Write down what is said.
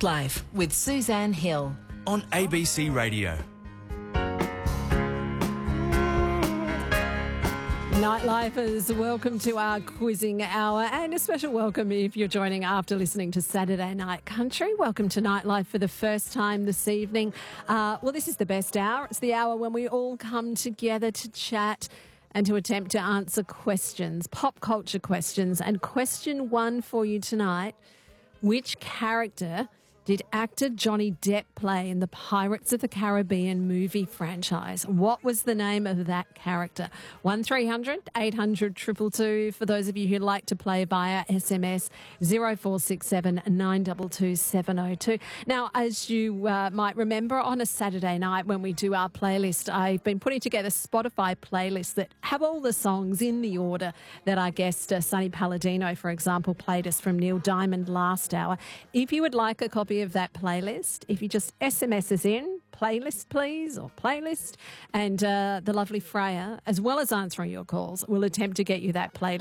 Nightlife with Suzanne Hill on ABC Radio. Nightlifers, welcome to our quizzing hour, and a special welcome if you're joining after listening to Saturday Night Country. Welcome to Nightlife for the first time this evening. Well, this is the best hour. It's the hour when we all come together to chat and to attempt to answer questions, pop culture questions. And question one for you tonight: which character did actor Johnny Depp play in the Pirates of the Caribbean movie franchise? What was the name of that character? 1300 800 222 for those of you who like to play via SMS, 0467 922 702. Now, as you might remember, on a Saturday night when we do our playlist, I've been putting together Spotify playlists that have all the songs in the order that our guest, Sonny Palladino, for example, played us from Neil Diamond last hour. If you would like a copy of that playlist, if you just SMS us in, playlist please, or playlist, and the lovely Freya, as well as answering your calls, will attempt to get you that playlist.